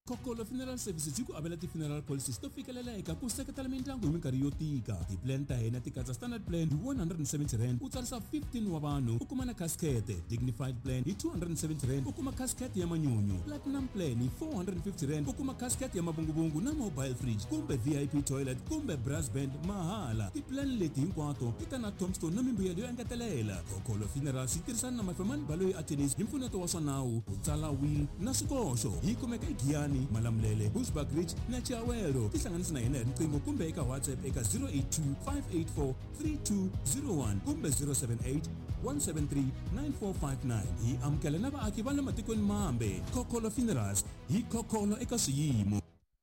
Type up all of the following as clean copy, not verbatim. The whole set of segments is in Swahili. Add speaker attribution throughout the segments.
Speaker 1: Kokolo Funeral Services yi ku avela ti-funeral policies to fikeleleka ku seketela mindyangu hi minkarhi yo tika. Ti-plan ta hina ti katsa standard plan hi 170 rand u tsarisa 15 wa vanhu u kuma na casket. Dignified plan hi 270 rand u kuma casket ya manyunyu. Platinum plan hi 450 rand u kuma casket ya mavunguvungu na mobile fridge kumbe VIP toilet kumbe brass band mahala. Ti-plan leti hinkwato ti ta na tombstone na mimbuyelo yo engetelela. Kokolo Funeral yi tirhisana na Mafemani Baloyi Attorneys hi mpfuneto wa swa nawu ku tsala will na swikoxo. Yi kumeka eGiyani, Malamulele, Bushbuck Ridge na Chiawelo. Tihlanganisa na hina hi riqingho kumbe eka WhatsApp eka 082 584 3201 kumbe 078 173 9459. Hi amukela na vaaki va le matikweni mambe. Kokolo Funerals hi kokolo eka swiyimo.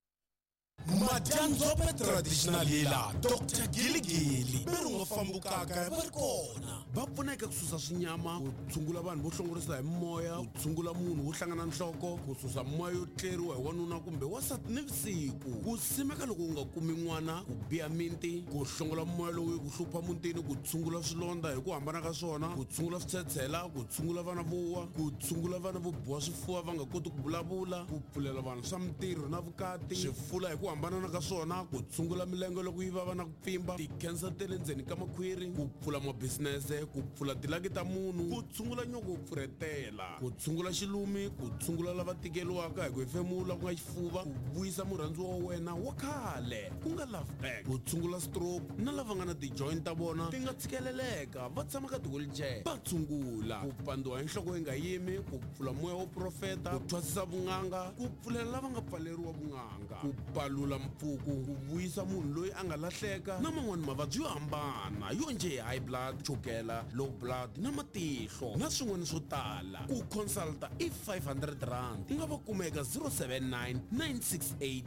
Speaker 2: Madyanzope traditional hila Dr. Giligili berungo fambukaka va ri kona va pfuneka ku susa swinyama ku tshungula vanhu vo hlongorisa hi moya ku tshungula munhu wo hlangana nhloko ku susa moya yo tleriwa hi wanuna kumbe wasati nivusiku ku simeka loko u nga kumi n'wana ku biya miti ku hlongola moya lowu ku hlupha mutini ku tshungula swilondha hi ku hambana ka swona ku tshungula switshetshela ku tshungula vana vo wa ku tshungula vana vo biwa swifuva va nga koti ku vulavula ku pfulela vanhu swa mitirho na vukati swifula hi ku hambana ka swona ku tshungula milenge loko yi vava na ku pfimba ti-cancer te le ndzeni ka makhwiri ku pfula mabisinese ku pfula tilaki ta munhu ku tshungula nyongo ku pfuretela ku tshungula xilumi ku tshungula lava tikeliwaka hi ku hefemula ku nga xifuva ku vuyisa murhandziwa wa wena wa khale ku nga love back ku tshungula stroke na lava nga na ti-joint ta vona ti nga tshikeleleka va tshama ka ti-wheelchair va tshungula ku pandiwa hi nhloko yi nga yimi ku pfula moya wo profeta ku thwasisa vun'anga ku pfulela lava nga pfaleriwa vun'anga ku palula mpfuku ku vuyisa munhu loyi a nga lahleka na man'wani mavabyi yo hambana yo nje high blood, chukela, low blood na matihlo na swin'wana swo tala. Ku consulta i 500 rand. Nga va kumeka 079 968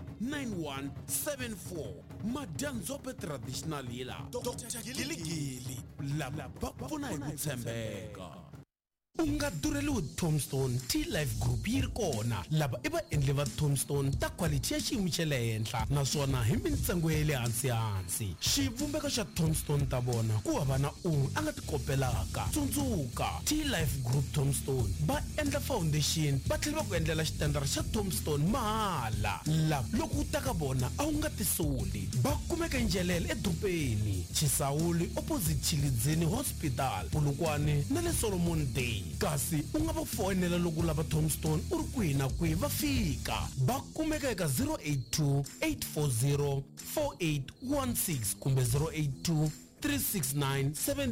Speaker 2: 9174. Madyanzope traditional hila Dr. Giligili lava va pfuna hi ku tshembeka. Unga dureliwi Tombstone T-Life Group yi ri kona lava i vaendli va Tombstone ta quality ya xiyimo xa le henhla naswona hi mintsengo ya le hansi. Xivumbeko xa Tombstone ta vona ku hava na un'we a nga ti kopelaka. Tsundzuka T-Life Group Tombstone va endla foundation va tlhela va ku endlela xitendara xa Tombstone mahala. Loko u ta ka vona a wu nga ti soli. Va kumeka Njelele eDrupeni, Chisawuli opposite Chilidzini Hospital, Polokwane na le Solomon Day. Kasi u nga va fonela loko lava Tombstone u ri kwihi na kwihi va fika. Va kumeka eka 082 840 4816 kumbe 082 369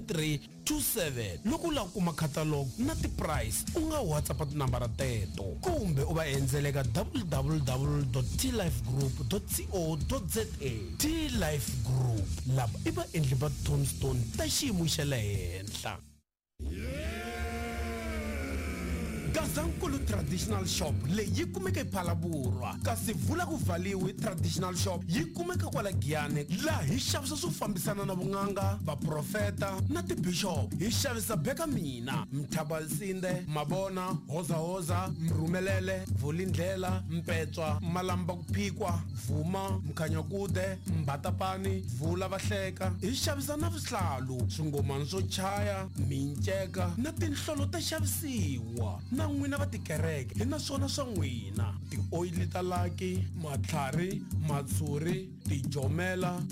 Speaker 2: 7327. Loko u lava ku kuma catalog na ti-price u nga WhatsApp tinambara teto kumbe u va endzela eka www.tlifegroup.co.za. T-Life Group lava i vaendli va Tombstone ta xiyimo xa le henhla. Gazankulu Traditional Shop leyi kumeka ePhalaburwa kasi vula ku valiwi Traditional Shop yi kumeka kwala Giyani laha hi xavisa swo fambisana na vun'anga vaprofeta na tibishop. Hi xavisa beka mina Mthabalisinde, Mabona, Hoza, Mrumelele, Vulindlela, Mpetswa, Malamba kuphikwa, Vuma, Mkhanyakude, Mbatapani, Vula vahleka. Hi xavisa na vuhlalu, swingomani swo chaya, minceka na tinhlolo ta xavisiwa. Na n'wina va tikereke hi na swona swa n'wina ti-oil ta laki, matlhari, matshuri, tijomela,